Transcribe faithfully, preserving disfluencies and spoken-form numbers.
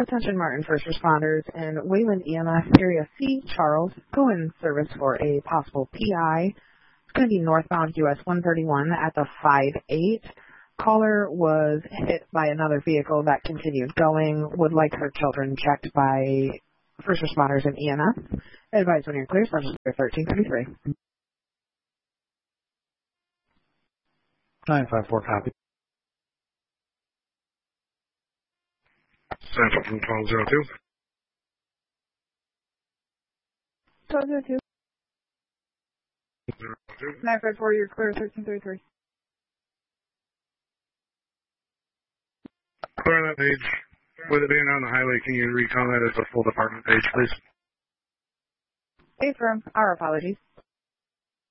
Attention Martin first responders and Wayland E M S Area C, Charles, go in service for a possible P I. It's going to be northbound U S one thirty-one at the five eight. Caller was hit by another vehicle that continued going. Would like her children checked by first responders and E M S. Advise when you're clear, Sergeant thirteen thirty-three. nine five four, copy. Central from twelve oh two. twelve oh two. nine five four, you're clear, thirteen thirty-three. Clear on that page. With it being on the highway, can you recall that as a full department page, please? Affirm. Our apologies.